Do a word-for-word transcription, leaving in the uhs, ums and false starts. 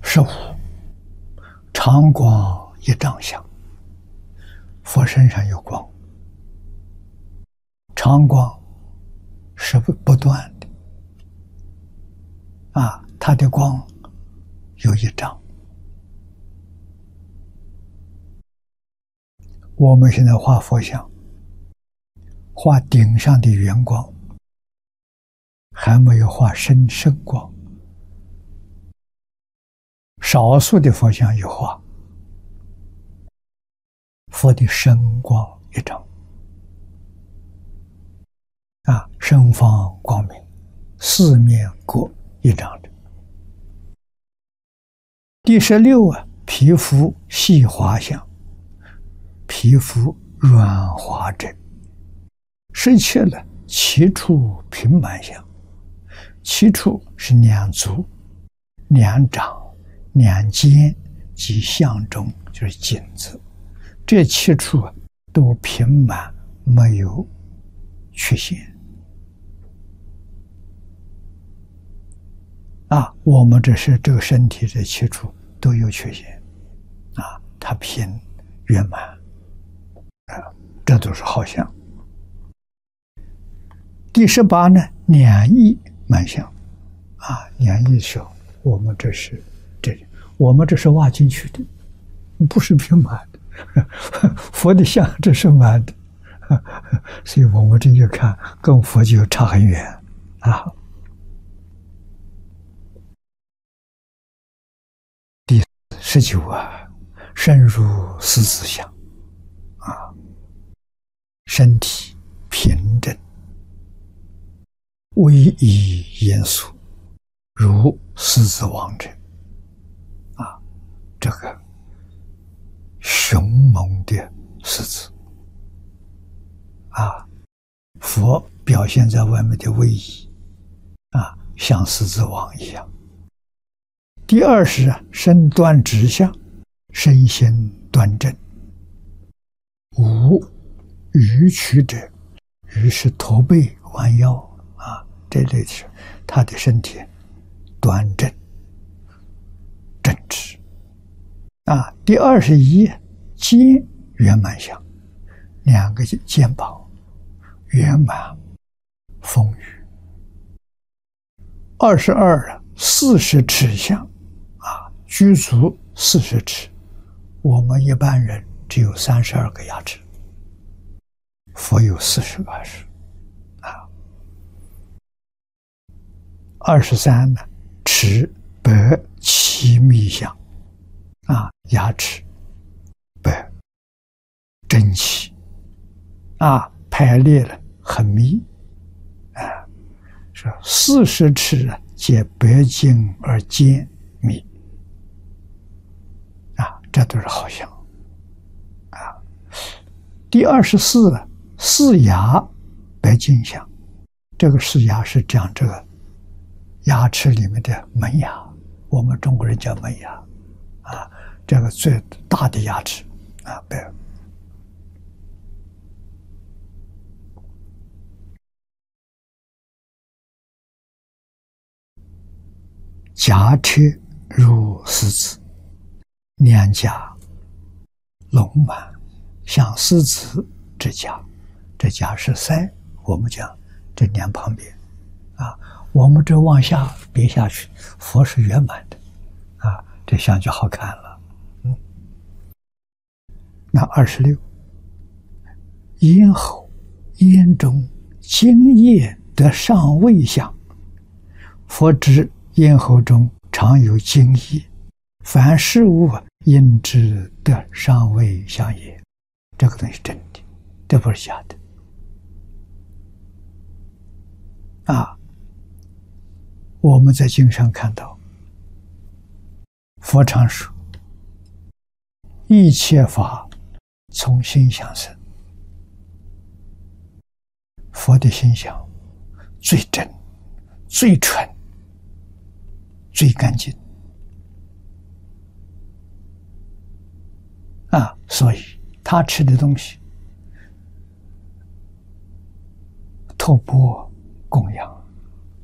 十五，常光一丈相。佛身上有光，常光是不不断的啊，它的光有一丈。我们现在画佛像，画顶上的圆光，还没有画深深光。少数的佛像有画佛的深光一丈啊，深方光明，四面各一丈的。第十六啊，皮肤细滑相，皮肤软滑者。十七了，其处平满相，其处是两足、两掌、两肩及相中，就是颈子，这七处都平满，没有缺陷啊。我们这是这个身体这七处都有缺陷啊，它平圆满啊，这都是好相。第十八呢，两翼满相啊，两翼的时候，我们这是这里，我们这是挖进去的，不是平满的。佛的像这是满的，所以我们这一看，跟佛就差很远啊。第十九啊，身如狮子相啊，身体平整，威仪严肃，如狮子王者啊，这个凶猛的狮子啊，佛表现在外面的威仪啊，像狮子王一样。第二是啊，身端直相，身心端正，无逾曲者，于是驼背弯腰啊，这类是他的身体端正正直啊。第二十一，肩圆满相，两个肩膀圆满丰腴。二十二，四十尺相啊，居足四十尺。我们一般人只有三十二个牙齿，佛有四十个牙齿啊。二十三呢，齿白齐密相啊，牙齿白整齐啊，排列了很密啊，说四十尺啊，皆白净而坚密啊，这都是好相啊。第二十四，四牙白净相，这个四牙是讲这个牙齿里面的门牙，我们中国人叫门牙啊，这个最大的牙齿啊，白。颊车如狮子，两颊隆满，像狮子之颊。这颊是腮，我们讲这两旁边啊，我们这往下别下去，佛是圆满的啊，这相就好看了。嗯，那二十六，咽喉咽中津液得上位相，佛知咽喉中常有津液，凡事物因之得上位相也。这个东西是真的，这不是假的啊。我们在经上看到，佛常说，一切法从心想生。佛的心想最真、最纯、最干净啊，所以他吃的东西，托钵供养